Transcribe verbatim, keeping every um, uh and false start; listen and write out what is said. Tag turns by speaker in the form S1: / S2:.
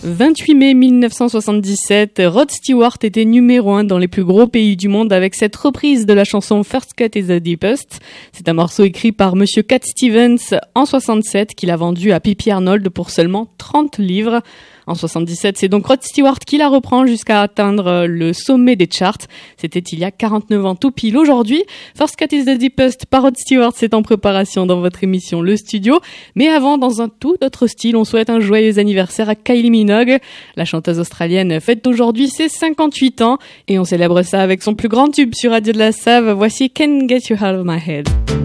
S1: vingt-huit mai mille neuf cent soixante-dix-sept, Rod Stewart était numéro un dans les plus gros pays du monde avec cette reprise de la chanson First Cut is the Deepest. C'est un morceau écrit par Monsieur Cat Stevens en soixante-sept qu'il a vendu à P P Arnold pour seulement trente livres. En soixante-dix-sept, c'est donc Rod Stewart qui la reprend jusqu'à atteindre le sommet des charts. C'était il y a quarante-neuf ans tout pile aujourd'hui. First Cut is the Deepest par Rod Stewart, c'est en préparation dans votre émission Le Studio. Mais avant, dans un tout autre style, on souhaite un joyeux anniversaire à Kylie Minogue. La chanteuse australienne fête aujourd'hui ses cinquante-huit ans et on célèbre ça avec son plus grand tube sur Radio de la Save. Voici Can't Get You Out of My Head.